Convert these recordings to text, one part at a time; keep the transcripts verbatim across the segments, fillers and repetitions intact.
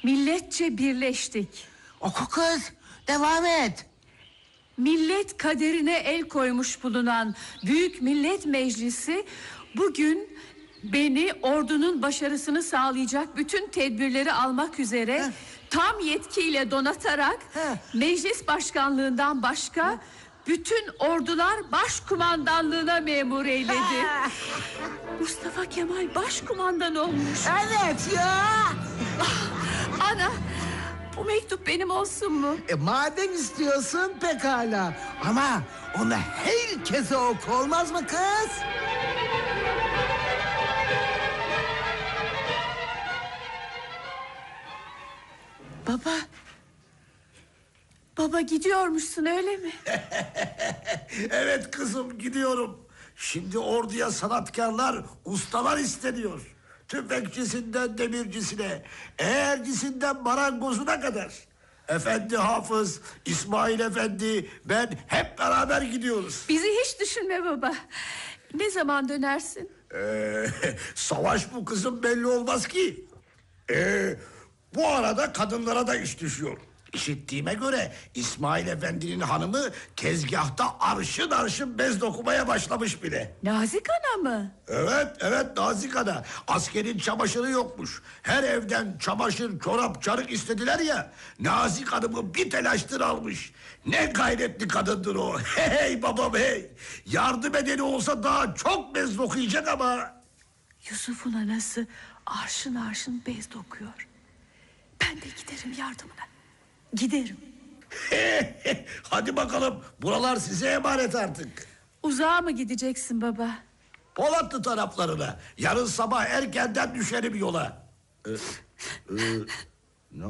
Milletçe birleştik. Oku kız, devam et. Millet kaderine el koymuş bulunan Büyük Millet Meclisi bugün beni ordunun başarısını sağlayacak bütün tedbirleri almak üzere Heh. tam yetkiyle donatarak Heh. meclis başkanlığından başka Heh. bütün ordular başkumandanlığına memur eyledi. Mustafa Kemal başkumandan olmuş. Evet ya. Ana, bu mektup benim olsun mu? E, madem istiyorsun pekala. Ama onu herkese oku, olmaz mı kız? Baba. Baba gidiyormuşsun öyle mi? Evet kızım, gidiyorum. Şimdi orduya sanatkarlar, ustalar isteniyor. Tüfekçisinden demircisine, eğercisinden marangozuna kadar. Efendi Hafız, İsmail Efendi, ben hep beraber gidiyoruz. Bizi hiç düşünme baba. Ne zaman dönersin? Ee, savaş bu kızım, belli olmaz ki. Ee, bu arada kadınlara da iş düşüyor. İşittiğime göre İsmail Efendi'nin hanımı tezgahta arşın arşın bez dokumaya başlamış bile. Nazik Ana mı? Evet, evet Nazik Ana. Askerin çamaşırı yokmuş. Her evden çamaşır, çorap, çarık istediler ya. Nazik Hanım'ı bir telaştır almış. Ne gayretli kadındır o. Hey babam hey. Yardım edeni olsa daha çok bez dokuyacak ama. Yusuf'un anası arşın arşın bez dokuyor. Ben de giderim yardımına. Giderim. Hadi bakalım, buralar size emanet artık. Uzağa mı gideceksin baba? Polatlı taraflarına. Yarın sabah erkenden düşerim yola. Ee, e, ne?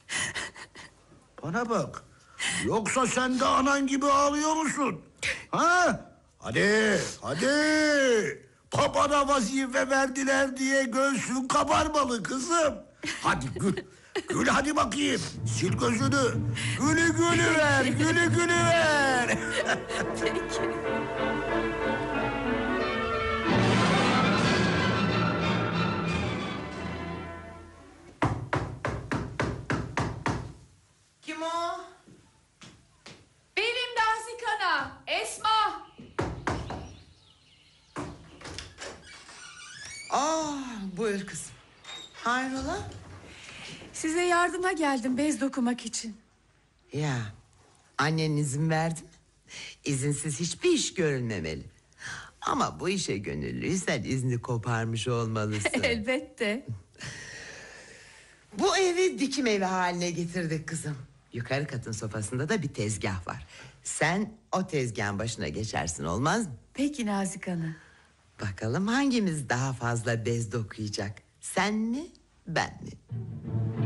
Bana bak. Yoksa sen de anan gibi ağlıyor musun? Ha? Hadi, hadi. Babana vazife verdiler diye göğsün kabarmalı kızım. Hadi gül. Gül hadi bakayım. Sil gözünü. Gülü gülü ver. Gülü gülü ver. Peki. Kim o? Benim Nazik Ana. Esma. Aa, buyur kızım. Hayrola? Size yardıma geldim bez dokumak için. Ya, annen izin verdi mi? İzinsiz hiçbir iş görülmemeli. Ama bu işe gönüllüysen izni koparmış olmalısın. Elbette. Bu evi dikim evi haline getirdik kızım. Yukarı katın sofasında da bir tezgah var. Sen o tezgahın başına geçersin, olmaz mı? Peki Nazik Ana. Bakalım hangimiz daha fazla bez dokuyacak? Sen mi, ben mi?